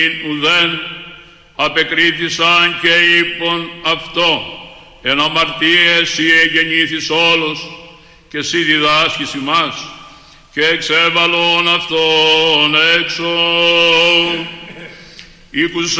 ουδέν απεκρίθησαν και είπον αυτό, εν αμαρτία εσύ εγεννήθης όλος και εσύ διδάσκεις ημάς, και εξέβαλον αυτόν έξω. Ήκουσα